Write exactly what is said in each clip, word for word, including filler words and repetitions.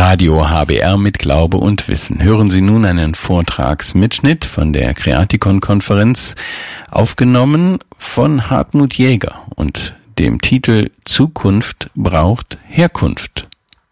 Radio H B R mit Glaube und Wissen. Hören Sie nun einen Vortragsmitschnitt von der Creaticon-Konferenz, aufgenommen von Hartmut Jäger und dem Titel Zukunft braucht Herkunft.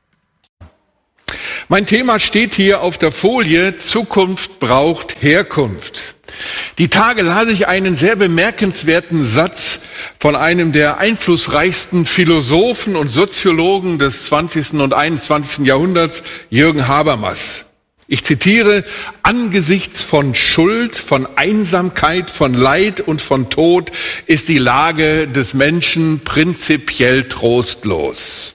Mein Thema steht hier auf der Folie, Zukunft braucht Herkunft. Die Tage las ich einen sehr bemerkenswerten Satz von einem der einflussreichsten Philosophen und Soziologen des zwanzigsten und einundzwanzigsten Jahrhunderts, Jürgen Habermas. Ich zitiere: Angesichts von Schuld, von Einsamkeit, von Leid und von Tod ist die Lage des Menschen prinzipiell trostlos.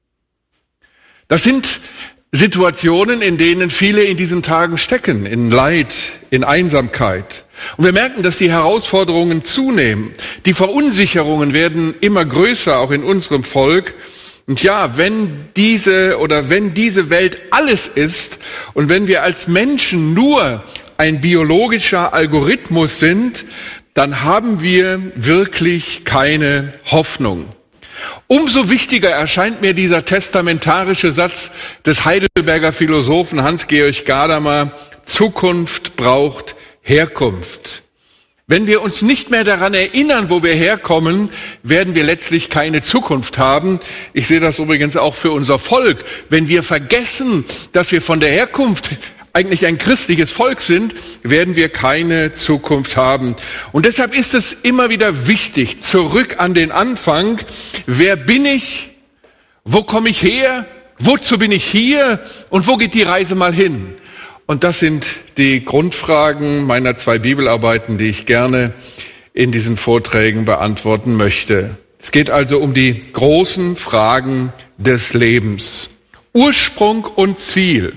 Das sind Situationen, in denen viele in diesen Tagen stecken, in Leid, in Einsamkeit. Und wir merken, dass die Herausforderungen zunehmen. Die Verunsicherungen werden immer größer, auch in unserem Volk. Und ja, wenn diese oder wenn diese Welt alles ist und wenn wir als Menschen nur ein biologischer Algorithmus sind, dann haben wir wirklich keine Hoffnung. Umso wichtiger erscheint mir dieser testamentarische Satz des Heidelberger Philosophen Hans-Georg Gadamer: Zukunft braucht Herkunft. Wenn wir uns nicht mehr daran erinnern, wo wir herkommen, werden wir letztlich keine Zukunft haben. Ich sehe das übrigens auch für unser Volk. Wenn wir vergessen, dass wir von der Herkunft eigentlich ein christliches Volk sind, werden wir keine Zukunft haben. Und deshalb ist es immer wieder wichtig, zurück an den Anfang. Wer bin ich? Wo komme ich her? Wozu bin ich hier? Und wo geht die Reise mal hin? Und das sind die Grundfragen meiner zwei Bibelarbeiten, die ich gerne in diesen Vorträgen beantworten möchte. Es geht also um die großen Fragen des Lebens. Ursprung und Ziel.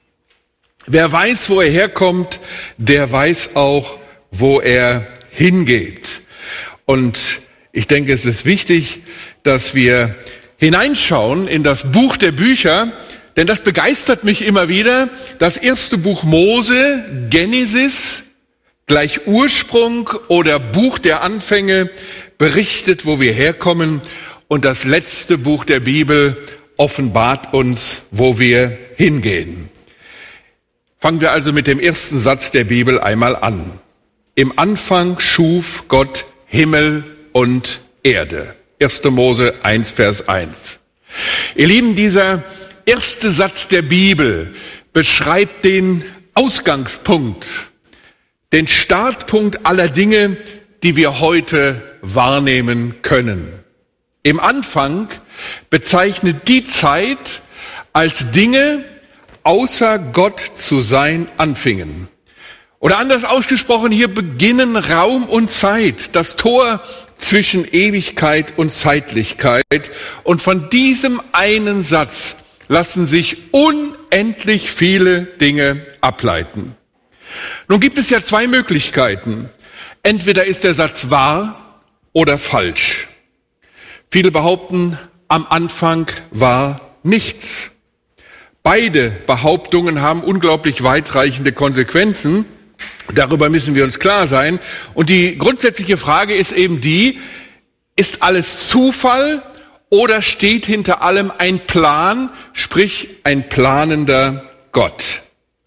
Wer weiß, wo er herkommt, der weiß auch, wo er hingeht. Und ich denke, es ist wichtig, dass wir hineinschauen in das Buch der Bücher, denn das begeistert mich immer wieder. Das erste Buch Mose, Genesis, gleich Ursprung oder Buch der Anfänge, berichtet, wo wir herkommen. Und das letzte Buch der Bibel offenbart uns, wo wir hingehen. Fangen wir also mit dem ersten Satz der Bibel einmal an. Im Anfang schuf Gott Himmel und Erde. erster Mose eins, Vers eins. Ihr Lieben, dieser erste Satz der Bibel beschreibt den Ausgangspunkt, den Startpunkt aller Dinge, die wir heute wahrnehmen können. Im Anfang bezeichnet die Zeit, als Dinge außer Gott zu sein anfingen. Oder anders ausgesprochen, hier beginnen Raum und Zeit, das Tor zwischen Ewigkeit und Zeitlichkeit. Und von diesem einen Satz lassen sich unendlich viele Dinge ableiten. Nun gibt es ja zwei Möglichkeiten. Entweder ist der Satz wahr oder falsch. Viele behaupten, am Anfang war nichts. Beide Behauptungen haben unglaublich weitreichende Konsequenzen. Darüber müssen wir uns klar sein. Und die grundsätzliche Frage ist eben die: Ist alles Zufall oder steht hinter allem ein Plan, sprich ein planender Gott?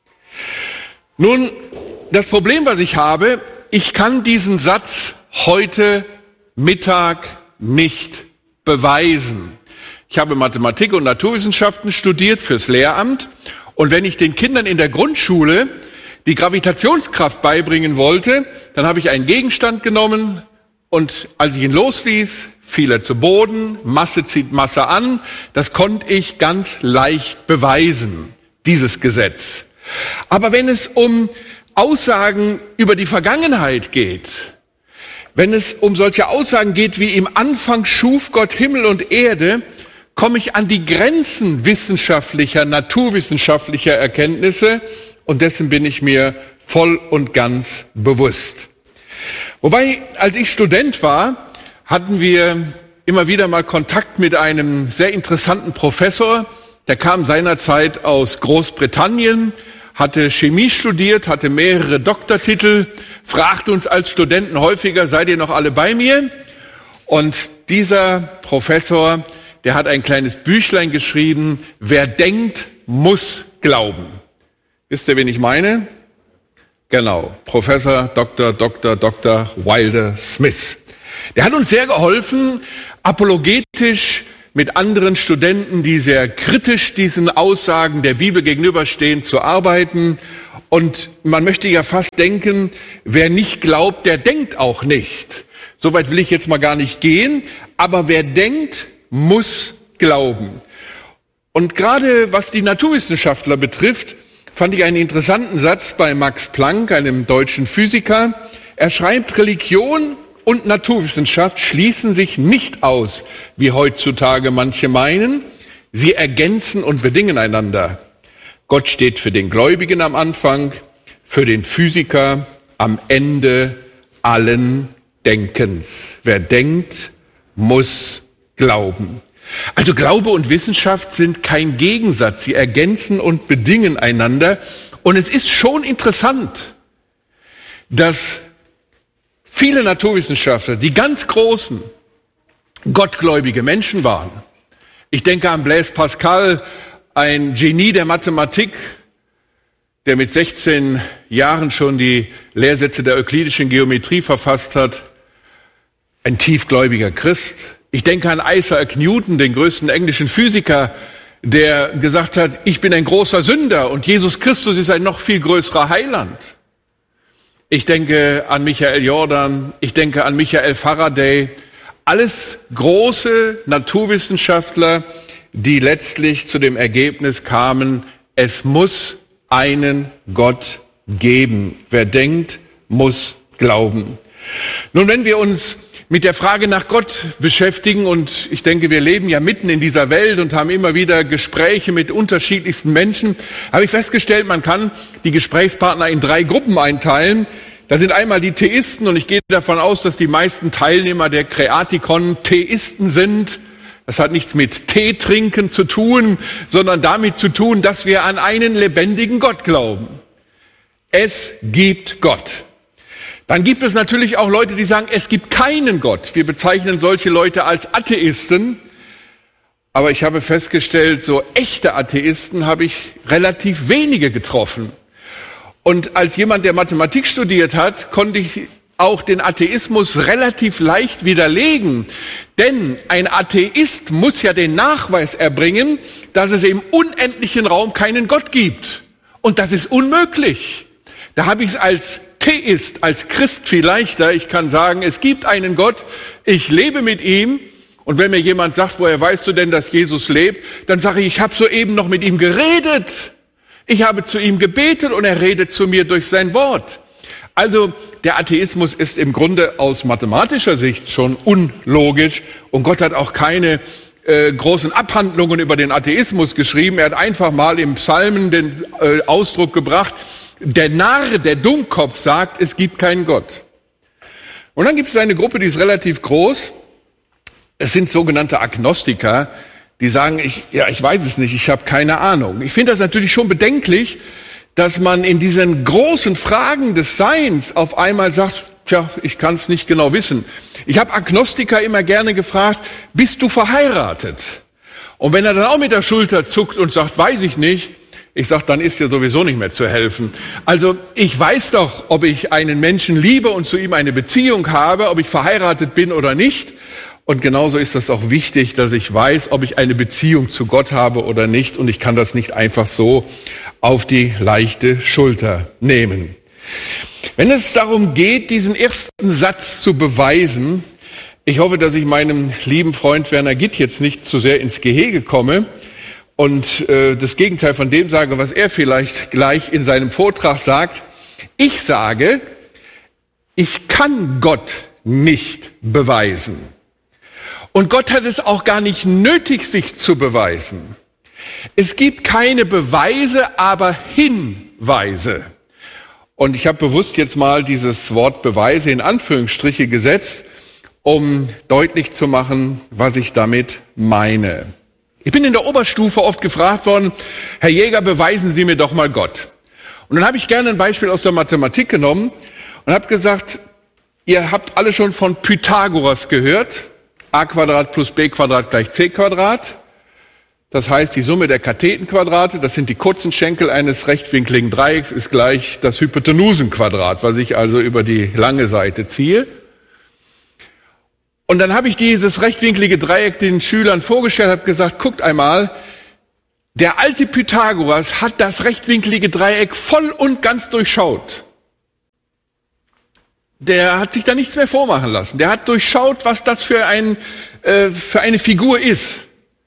Nun, das Problem, was ich habe, ich kann diesen Satz heute Mittag nicht beweisen. Ich habe Mathematik und Naturwissenschaften studiert fürs Lehramt, und wenn ich den Kindern in der Grundschule die Gravitationskraft beibringen wollte, dann habe ich einen Gegenstand genommen und als ich ihn losließ, fiel er zu Boden, Masse zieht Masse an. Das konnte ich ganz leicht beweisen, dieses Gesetz. Aber wenn es um Aussagen über die Vergangenheit geht, wenn es um solche Aussagen geht wie im Anfang schuf Gott Himmel und Erde, komme ich an die Grenzen wissenschaftlicher, naturwissenschaftlicher Erkenntnisse, und dessen bin ich mir voll und ganz bewusst. Wobei, als ich Student war, hatten wir immer wieder mal Kontakt mit einem sehr interessanten Professor. Der kam seinerzeit aus Großbritannien, hatte Chemie studiert, hatte mehrere Doktortitel, fragte uns als Studenten häufiger: Seid ihr noch alle bei mir? Und dieser Professor, der hat ein kleines Büchlein geschrieben: Wer denkt, muss glauben. Wisst ihr, wen ich meine? Genau, Professor Doktor Doktor Doktor Wilder Smith. Der hat uns sehr geholfen, apologetisch mit anderen Studenten, die sehr kritisch diesen Aussagen der Bibel gegenüberstehen, zu arbeiten. Und man möchte ja fast denken, wer nicht glaubt, der denkt auch nicht. Soweit will ich jetzt mal gar nicht gehen, aber wer denkt, muss glauben. Und gerade was die Naturwissenschaftler betrifft, fand ich einen interessanten Satz bei Max Planck, einem deutschen Physiker. Er schreibt, Religion und Naturwissenschaft schließen sich nicht aus, wie heutzutage manche meinen. Sie ergänzen und bedingen einander. Gott steht für den Gläubigen am Anfang, für den Physiker am Ende allen Denkens. Wer denkt, muss glauben. Also Glaube und Wissenschaft sind kein Gegensatz. Sie ergänzen und bedingen einander. Und es ist schon interessant, dass viele Naturwissenschaftler, die ganz großen, gottgläubige Menschen waren. Ich denke an Blaise Pascal, ein Genie der Mathematik, der mit sechzehn Jahren schon die Lehrsätze der euklidischen Geometrie verfasst hat. Ein tiefgläubiger Christ. Ich denke an Isaac Newton, den größten englischen Physiker, der gesagt hat, ich bin ein großer Sünder und Jesus Christus ist ein noch viel größerer Heiland. Ich denke an Michael Jordan, ich denke an Michael Faraday. Alles große Naturwissenschaftler, die letztlich zu dem Ergebnis kamen, es muss einen Gott geben. Wer denkt, muss glauben. Nun, wenn wir uns mit der Frage nach Gott beschäftigen, und ich denke, wir leben ja mitten in dieser Welt und haben immer wieder Gespräche mit unterschiedlichsten Menschen, habe ich festgestellt, man kann die Gesprächspartner in drei Gruppen einteilen. Da sind einmal die Theisten, und ich gehe davon aus, dass die meisten Teilnehmer der Kreatikon Theisten sind. Das hat nichts mit Tee trinken zu tun, sondern damit zu tun, dass wir an einen lebendigen Gott glauben. Es gibt Gott. Dann gibt es natürlich auch Leute, die sagen, es gibt keinen Gott. Wir bezeichnen solche Leute als Atheisten. Aber ich habe festgestellt, so echte Atheisten habe ich relativ wenige getroffen. Und als jemand, der Mathematik studiert hat, konnte ich auch den Atheismus relativ leicht widerlegen. Denn ein Atheist muss ja den Nachweis erbringen, dass es im unendlichen Raum keinen Gott gibt. Und das ist unmöglich. Da habe ich es als Theist, als Christ viel leichter. Ich kann sagen, es gibt einen Gott, ich lebe mit ihm. Und wenn mir jemand sagt, woher weißt du denn, dass Jesus lebt, dann sage ich, ich habe soeben noch mit ihm geredet. Ich habe zu ihm gebetet und er redet zu mir durch sein Wort. Also der Atheismus ist im Grunde aus mathematischer Sicht schon unlogisch. Und Gott hat auch keine äh, großen Abhandlungen über den Atheismus geschrieben. Er hat einfach mal im Psalmen den äh, Ausdruck gebracht, der Narr, der Dummkopf sagt, es gibt keinen Gott. Und dann gibt es eine Gruppe, die ist relativ groß. Es sind sogenannte Agnostiker, die sagen, ich, ja, ich weiß es nicht, ich habe keine Ahnung. Ich finde das natürlich schon bedenklich, dass man in diesen großen Fragen des Seins auf einmal sagt, tja, ich kann es nicht genau wissen. Ich habe Agnostiker immer gerne gefragt, bist du verheiratet? Und wenn er dann auch mit der Schulter zuckt und sagt, weiß ich nicht, ich sage, dann ist dir sowieso nicht mehr zu helfen. Also ich weiß doch, ob ich einen Menschen liebe und zu ihm eine Beziehung habe, ob ich verheiratet bin oder nicht. Und genauso ist das auch wichtig, dass ich weiß, ob ich eine Beziehung zu Gott habe oder nicht. Und ich kann das nicht einfach so auf die leichte Schulter nehmen. Wenn es darum geht, diesen ersten Satz zu beweisen, ich hoffe, dass ich meinem lieben Freund Werner Gitt jetzt nicht zu sehr ins Gehege komme und äh, das Gegenteil von dem sage, was er vielleicht gleich in seinem Vortrag sagt. Ich sage, ich kann Gott nicht beweisen. Und Gott hat es auch gar nicht nötig, sich zu beweisen. Es gibt keine Beweise, aber Hinweise. Und ich habe bewusst jetzt mal dieses Wort Beweise in Anführungsstriche gesetzt, um deutlich zu machen, was ich damit meine. Ich bin in der Oberstufe oft gefragt worden, Herr Jäger, beweisen Sie mir doch mal Gott. Und dann habe ich gerne ein Beispiel aus der Mathematik genommen und habe gesagt, ihr habt alle schon von Pythagoras gehört. A Quadrat plus B Quadrat gleich C Quadrat. Das heißt, die Summe der Kathetenquadrate, das sind die kurzen Schenkel eines rechtwinkligen Dreiecks, ist gleich das Hypotenusenquadrat, was ich also über die lange Seite ziehe. Und dann habe ich dieses rechtwinklige Dreieck den Schülern vorgestellt, habe gesagt, guckt einmal, der alte Pythagoras hat das rechtwinklige Dreieck voll und ganz durchschaut. Der hat sich da nichts mehr vormachen lassen. Der hat durchschaut, was das für, ein, äh, für eine Figur ist.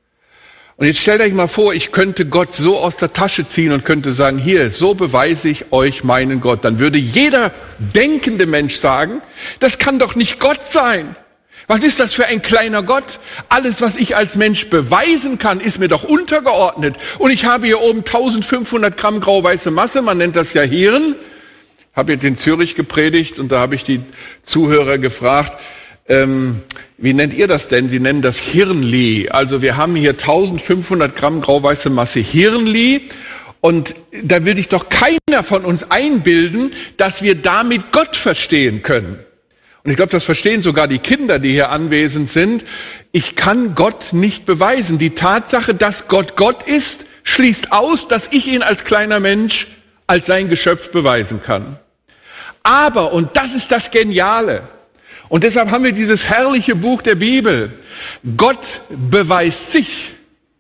Und jetzt stellt euch mal vor, ich könnte Gott so aus der Tasche ziehen und könnte sagen, hier, so beweise ich euch meinen Gott. Dann würde jeder denkende Mensch sagen, das kann doch nicht Gott sein. Was ist das für ein kleiner Gott? Alles, was ich als Mensch beweisen kann, ist mir doch untergeordnet. Und ich habe hier oben eintausendfünfhundert Gramm grau-weiße Masse, man nennt das ja Hirn. Ich habe jetzt in Zürich gepredigt und da habe ich die Zuhörer gefragt, ähm, wie nennt ihr das denn? Sie nennen das Hirnli. Also wir haben hier eintausendfünfhundert Gramm grau-weiße Masse Hirnli. Und da will sich doch keiner von uns einbilden, dass wir damit Gott verstehen können. Und ich glaube, das verstehen sogar die Kinder, die hier anwesend sind. Ich kann Gott nicht beweisen. Die Tatsache, dass Gott Gott ist, schließt aus, dass ich ihn als kleiner Mensch, als sein Geschöpf beweisen kann. Aber, und das ist das Geniale, und deshalb haben wir dieses herrliche Buch der Bibel, Gott beweist sich,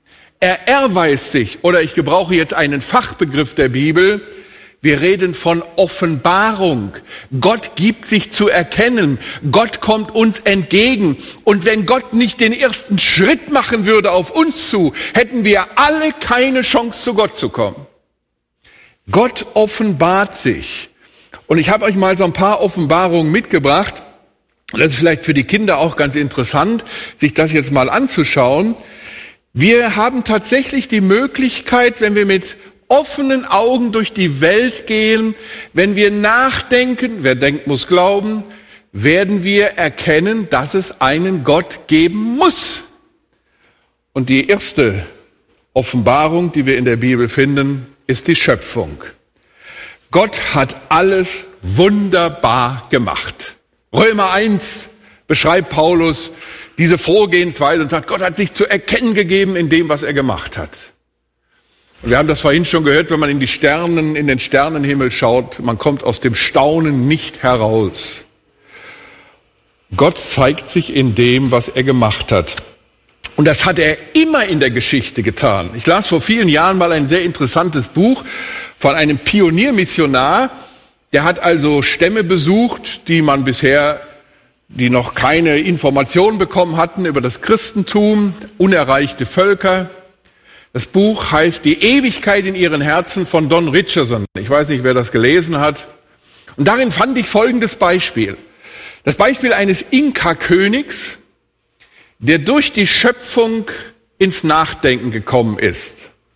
er erweist sich, oder ich gebrauche jetzt einen Fachbegriff der Bibel, wir reden von Offenbarung. Gott gibt sich zu erkennen. Gott kommt uns entgegen. Und wenn Gott nicht den ersten Schritt machen würde auf uns zu, hätten wir alle keine Chance, zu Gott zu kommen. Gott offenbart sich. Und ich habe euch mal so ein paar Offenbarungen mitgebracht. Das ist vielleicht für die Kinder auch ganz interessant, sich das jetzt mal anzuschauen. Wir haben tatsächlich die Möglichkeit, wenn wir mit offenen Augen durch die Welt gehen, wenn wir nachdenken, wer denkt, muss glauben, werden wir erkennen, dass es einen Gott geben muss. Und die erste Offenbarung, die wir in der Bibel finden, ist die Schöpfung. Gott hat alles wunderbar gemacht. Römer eins beschreibt Paulus diese Vorgehensweise und sagt, Gott hat sich zu erkennen gegeben in dem, was er gemacht hat. Und wir haben das vorhin schon gehört, wenn man in die Sternen, in den Sternenhimmel schaut, man kommt aus dem Staunen nicht heraus. Gott zeigt sich in dem, was er gemacht hat. Und das hat er immer in der Geschichte getan. Ich las vor vielen Jahren mal ein sehr interessantes Buch von einem Pioniermissionar, der hat also Stämme besucht, die man bisher, die noch keine Informationen bekommen hatten über das Christentum, unerreichte Völker. Das Buch heißt Die Ewigkeit in ihren Herzen von Don Richardson. Ich weiß nicht, wer das gelesen hat. Und darin fand ich folgendes Beispiel. Das Beispiel eines Inka-Königs, der durch die Schöpfung ins Nachdenken gekommen ist.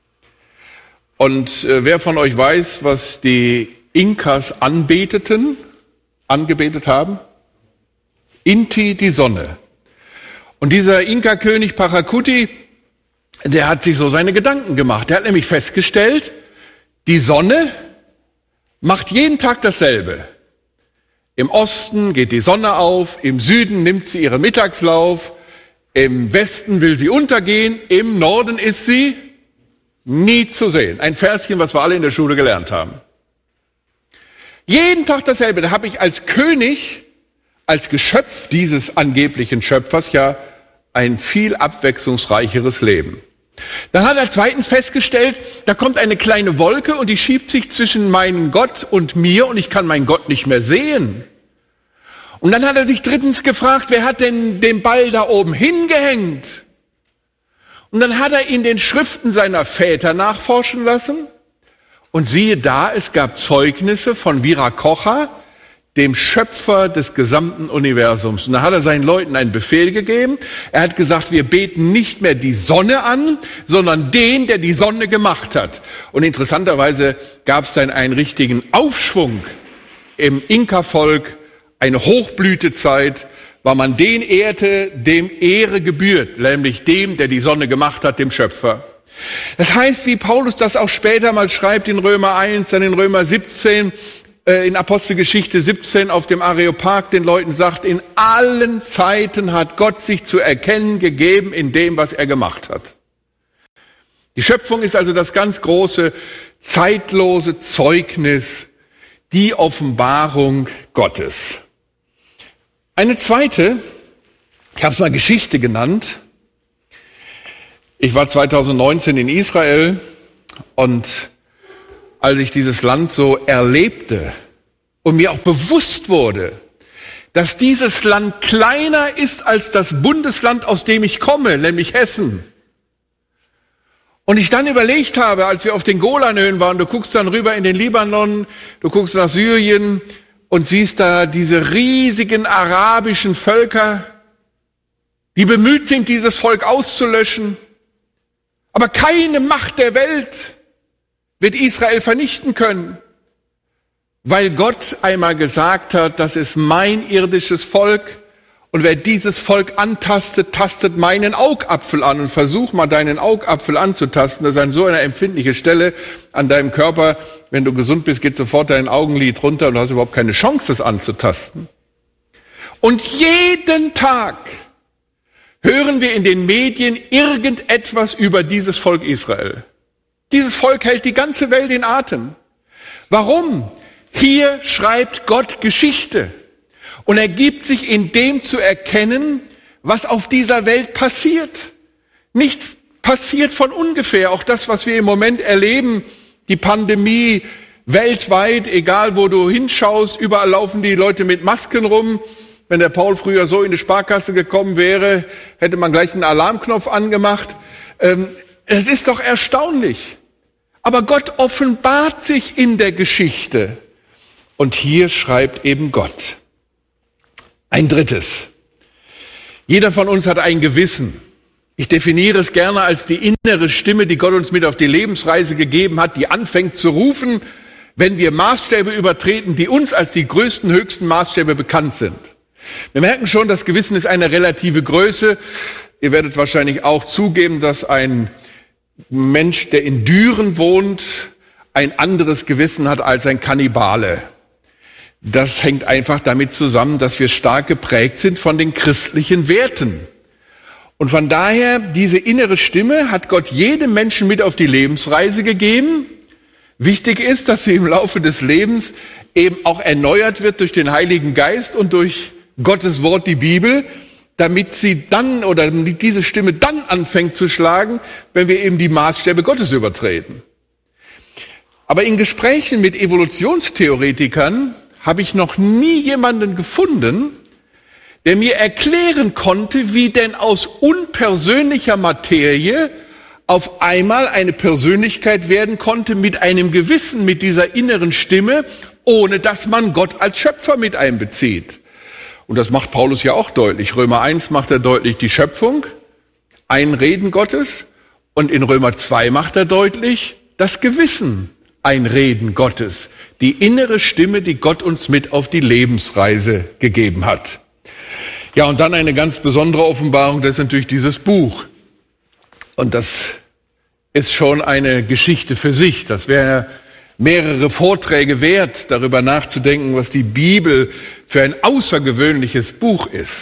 Und äh, wer von euch weiß, was die Inkas anbeteten, angebetet haben? Inti, die Sonne. Und dieser Inka-König Pachacuti, der hat sich so seine Gedanken gemacht. Der hat nämlich festgestellt, die Sonne macht jeden Tag dasselbe. Im Osten geht die Sonne auf, im Süden nimmt sie ihren Mittagslauf, im Westen will sie untergehen, im Norden ist sie nie zu sehen. Ein Verschen, was wir alle in der Schule gelernt haben. Jeden Tag dasselbe. Da habe ich als König, als Geschöpf dieses angeblichen Schöpfers ja ein viel abwechslungsreicheres Leben. Dann hat er zweitens festgestellt, da kommt eine kleine Wolke und die schiebt sich zwischen meinen Gott und mir und ich kann meinen Gott nicht mehr sehen. Und dann hat er sich drittens gefragt, wer hat denn den Ball da oben hingehängt? Und dann hat er in den Schriften seiner Väter nachforschen lassen. Und siehe da, es gab Zeugnisse von Viracocha, dem Schöpfer des gesamten Universums. Und da hat er seinen Leuten einen Befehl gegeben. Er hat gesagt, wir beten nicht mehr die Sonne an, sondern den, der die Sonne gemacht hat. Und interessanterweise gab es dann einen richtigen Aufschwung im Inka-Volk, eine Hochblütezeit, weil man den ehrte, dem Ehre gebührt, nämlich dem, der die Sonne gemacht hat, dem Schöpfer. Das heißt, wie Paulus das auch später mal schreibt in Römer eins, dann in Römer siebzehn, äh, in Apostelgeschichte siebzehn auf dem Areopag den Leuten sagt, in allen Zeiten hat Gott sich zu erkennen gegeben in dem, was er gemacht hat. Die Schöpfung ist also das ganz große, zeitlose Zeugnis, die Offenbarung Gottes. Eine zweite, ich habe es mal Geschichte genannt. Ich war zweitausendneunzehn in Israel und als ich dieses Land so erlebte und mir auch bewusst wurde, dass dieses Land kleiner ist als das Bundesland, aus dem ich komme, nämlich Hessen. Und ich dann überlegt habe, als wir auf den Golanhöhen waren, du guckst dann rüber in den Libanon, du guckst nach Syrien und siehst da diese riesigen arabischen Völker, die bemüht sind, dieses Volk auszulöschen. Aber keine Macht der Welt wird Israel vernichten können, weil Gott einmal gesagt hat, das ist mein irdisches Volk und wer dieses Volk antastet, tastet meinen Augapfel an und versuch mal deinen Augapfel anzutasten. Das ist eine so eine empfindliche Stelle an deinem Körper. Wenn du gesund bist, geht sofort dein Augenlid runter und du hast überhaupt keine Chance, das anzutasten. Und jeden Tag hören wir in den Medien irgendetwas über dieses Volk Israel. Dieses Volk hält die ganze Welt in Atem. Warum? Hier schreibt Gott Geschichte und er gibt sich in dem zu erkennen, was auf dieser Welt passiert. Nichts passiert von ungefähr. Auch das, was wir im Moment erleben, die Pandemie weltweit, egal wo du hinschaust, überall laufen die Leute mit Masken rum. Wenn der Paul früher so in die Sparkasse gekommen wäre, hätte man gleich einen Alarmknopf angemacht. Ähm, es ist doch erstaunlich. Aber Gott offenbart sich in der Geschichte. Und hier schreibt eben Gott. Ein drittes. Jeder von uns hat ein Gewissen. Ich definiere es gerne als die innere Stimme, die Gott uns mit auf die Lebensreise gegeben hat, die anfängt zu rufen, wenn wir Maßstäbe übertreten, die uns als die größten, höchsten Maßstäbe bekannt sind. Wir merken schon, das Gewissen ist eine relative Größe. Ihr werdet wahrscheinlich auch zugeben, dass ein Mensch, der in Düren wohnt, ein anderes Gewissen hat als ein Kannibale. Das hängt einfach damit zusammen, dass wir stark geprägt sind von den christlichen Werten. Und von daher, diese innere Stimme hat Gott jedem Menschen mit auf die Lebensreise gegeben. Wichtig ist, dass sie im Laufe des Lebens eben auch erneuert wird durch den Heiligen Geist und durch Gottes Wort, die Bibel, damit sie dann oder damit diese Stimme dann anfängt zu schlagen, wenn wir eben die Maßstäbe Gottes übertreten. Aber in Gesprächen mit Evolutionstheoretikern habe ich noch nie jemanden gefunden, der mir erklären konnte, wie denn aus unpersönlicher Materie auf einmal eine Persönlichkeit werden konnte mit einem Gewissen, mit dieser inneren Stimme, ohne dass man Gott als Schöpfer mit einbezieht. Und das macht Paulus ja auch deutlich. Römer eins macht er deutlich die Schöpfung, ein Reden Gottes. Und in Römer zwei macht er deutlich das Gewissen, ein Reden Gottes. Die innere Stimme, die Gott uns mit auf die Lebensreise gegeben hat. Ja, und dann eine ganz besondere Offenbarung, das ist natürlich dieses Buch. Und das ist schon eine Geschichte für sich. Das wäre mehrere Vorträge wert, darüber nachzudenken, was die Bibel für ein außergewöhnliches Buch ist.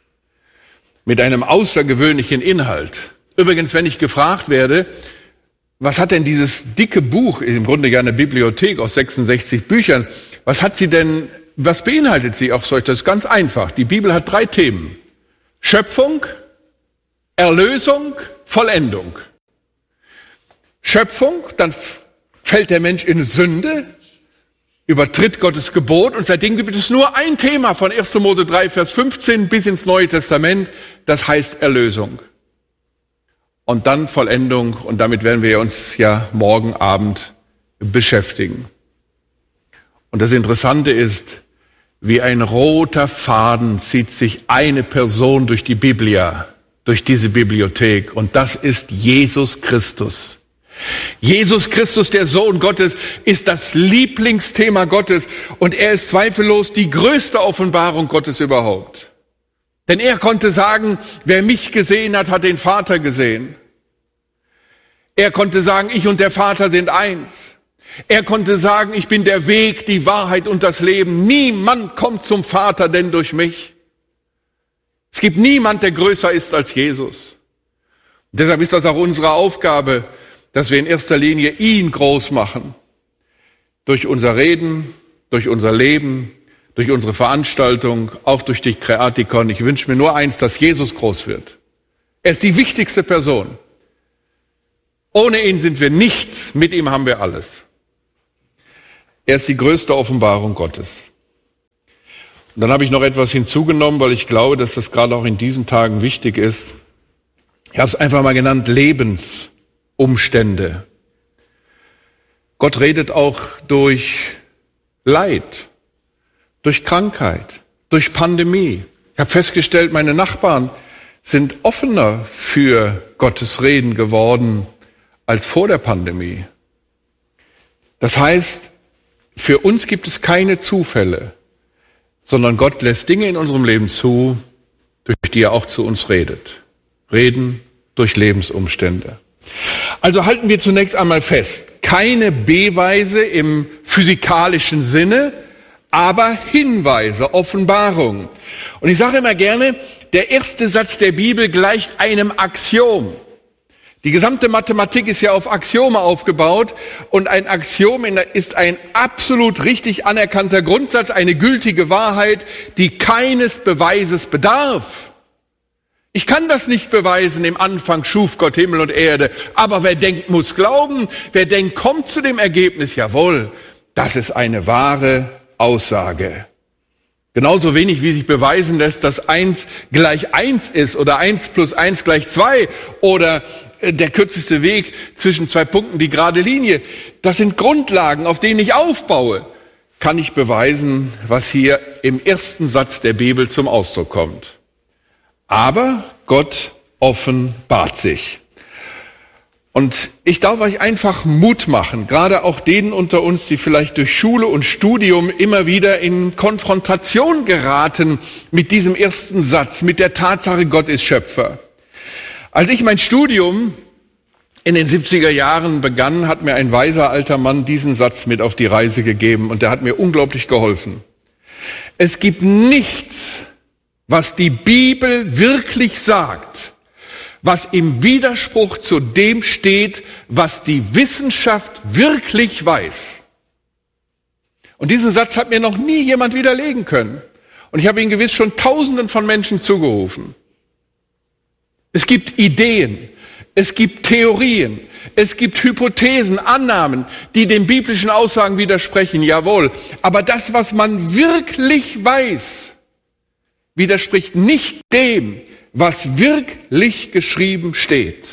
Mit einem außergewöhnlichen Inhalt. Übrigens, wenn ich gefragt werde, was hat denn dieses dicke Buch, im Grunde ja eine Bibliothek aus sechsundsechzig Büchern, was hat sie denn, was beinhaltet sie? Auch so, das ist ganz einfach. Die Bibel hat drei Themen. Schöpfung, Erlösung, Vollendung. Schöpfung, dann fällt der Mensch in Sünde, übertritt Gottes Gebot und seitdem gibt es nur ein Thema von erster Mose drei, Vers fünfzehn bis ins Neue Testament, das heißt Erlösung. Und dann Vollendung und damit werden wir uns ja morgen Abend beschäftigen. Und das Interessante ist, wie ein roter Faden zieht sich eine Person durch die Biblia, durch diese Bibliothek und das ist Jesus Christus. Jesus Christus, der Sohn Gottes, ist das Lieblingsthema Gottes und er ist zweifellos die größte Offenbarung Gottes überhaupt. Denn er konnte sagen, wer mich gesehen hat, hat den Vater gesehen. Er konnte sagen, ich und der Vater sind eins. Er konnte sagen, ich bin der Weg, die Wahrheit und das Leben. Niemand kommt zum Vater, denn durch mich. Es gibt niemand, der größer ist als Jesus. Und deshalb ist das auch unsere Aufgabe, dass wir in erster Linie ihn groß machen. Durch unser Reden, durch unser Leben, durch unsere Veranstaltung, auch durch die Kreatikon. Ich wünsche mir nur eins, dass Jesus groß wird. Er ist die wichtigste Person. Ohne ihn sind wir nichts, mit ihm haben wir alles. Er ist die größte Offenbarung Gottes. Und dann habe ich noch etwas hinzugenommen, weil ich glaube, dass das gerade auch in diesen Tagen wichtig ist. Ich habe es einfach mal genannt, Lebensumstände. Gott redet auch durch Leid, durch Krankheit, durch Pandemie. Ich habe festgestellt, meine Nachbarn sind offener für Gottes Reden geworden als vor der Pandemie. Das heißt, für uns gibt es keine Zufälle, sondern Gott lässt Dinge in unserem Leben zu, durch die er auch zu uns redet. Reden durch Lebensumstände. Also halten wir zunächst einmal fest, keine Beweise im physikalischen Sinne, aber Hinweise, Offenbarung. Und ich sage immer gerne, der erste Satz der Bibel gleicht einem Axiom. Die gesamte Mathematik ist ja auf Axiome aufgebaut und ein Axiom ist ein absolut richtig anerkannter Grundsatz, eine gültige Wahrheit, die keines Beweises bedarf. Ich kann das nicht beweisen, im Anfang schuf Gott Himmel und Erde, aber wer denkt, muss glauben, wer denkt, kommt zu dem Ergebnis, jawohl, das ist eine wahre Aussage. Genauso wenig wie sich beweisen lässt, dass eins gleich eins ist oder eins plus eins gleich zwei oder der kürzeste Weg zwischen zwei Punkten, die gerade Linie. Das sind Grundlagen, auf denen ich aufbaue. Kann ich beweisen, was hier im ersten Satz der Bibel zum Ausdruck kommt. Aber Gott offenbart sich. Und ich darf euch einfach Mut machen, gerade auch denen unter uns, die vielleicht durch Schule und Studium immer wieder in Konfrontation geraten mit diesem ersten Satz, mit der Tatsache, Gott ist Schöpfer. Als ich mein Studium in den siebziger Jahren begann, hat mir ein weiser alter Mann diesen Satz mit auf die Reise gegeben und der hat mir unglaublich geholfen. Es gibt nichts, was die Bibel wirklich sagt, was im Widerspruch zu dem steht, was die Wissenschaft wirklich weiß. Und diesen Satz hat mir noch nie jemand widerlegen können. Und ich habe ihn gewiss schon Tausenden von Menschen zugerufen. Es gibt Ideen, es gibt Theorien, es gibt Hypothesen, Annahmen, die den biblischen Aussagen widersprechen, jawohl. Aber das, was man wirklich weiß, widerspricht nicht dem, was wirklich geschrieben steht.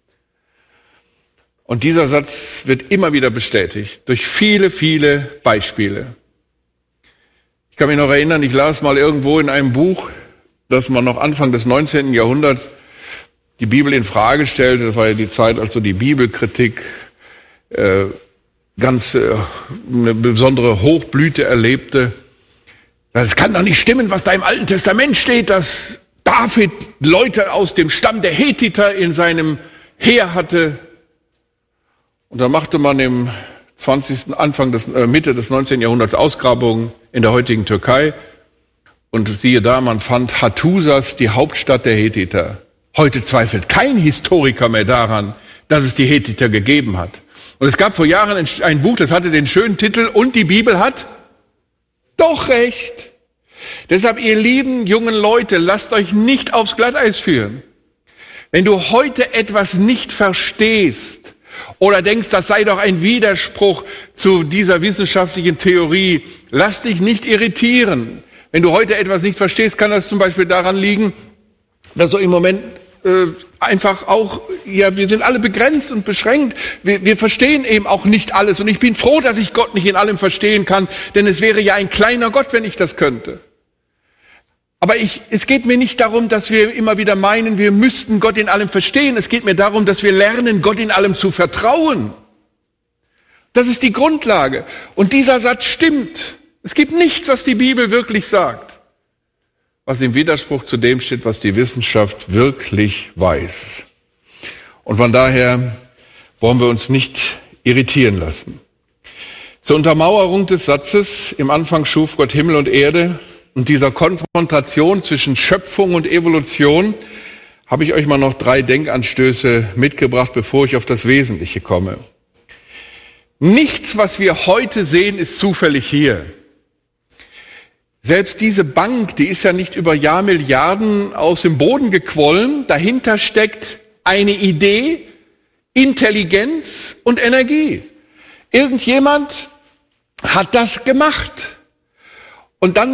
Und dieser Satz wird immer wieder bestätigt durch viele, viele Beispiele. Ich kann mich noch erinnern, ich las mal irgendwo in einem Buch, dass man noch Anfang des neunzehnten Jahrhunderts die Bibel in Frage stellte. Das war ja die Zeit, als so die Bibelkritik äh, ganz äh, eine besondere Hochblüte erlebte. Es kann doch nicht stimmen, was da im Alten Testament steht, dass David Leute aus dem Stamm der Hethiter in seinem Heer hatte. Und da machte man im zwanzigsten Anfang des, äh, Mitte des neunzehnten Jahrhunderts Ausgrabungen in der heutigen Türkei. Und siehe da, man fand Hattusas, die Hauptstadt der Hethiter. Heute zweifelt kein Historiker mehr daran, dass es die Hethiter gegeben hat. Und es gab vor Jahren ein, ein Buch, das hatte den schönen Titel, und die Bibel hat doch recht. Deshalb, ihr lieben jungen Leute, lasst euch nicht aufs Glatteis führen. Wenn du heute etwas nicht verstehst oder denkst, das sei doch ein Widerspruch zu dieser wissenschaftlichen Theorie, lass dich nicht irritieren. Wenn du heute etwas nicht verstehst, kann das zum Beispiel daran liegen, dass du im Moment äh, einfach auch, ja, wir sind alle begrenzt und beschränkt. Wir, wir verstehen eben auch nicht alles. Und ich bin froh, dass ich Gott nicht in allem verstehen kann, denn es wäre ja ein kleiner Gott, wenn ich das könnte. Aber ich, es geht mir nicht darum, dass wir immer wieder meinen, wir müssten Gott in allem verstehen. Es geht mir darum, dass wir lernen, Gott in allem zu vertrauen. Das ist die Grundlage. Und dieser Satz stimmt. Es gibt nichts, was die Bibel wirklich sagt, was im Widerspruch zu dem steht, was die Wissenschaft wirklich weiß. Und von daher wollen wir uns nicht irritieren lassen. Zur Untermauerung des Satzes, im Anfang schuf Gott Himmel und Erde, und dieser Konfrontation zwischen Schöpfung und Evolution habe ich euch mal noch drei Denkanstöße mitgebracht, bevor ich auf das Wesentliche komme. Nichts, was wir heute sehen, ist zufällig hier. Selbst diese Bank, die ist ja nicht über Jahrmilliarden aus dem Boden gequollen. Dahinter steckt eine Idee, Intelligenz und Energie. Irgendjemand hat das gemacht. Und dann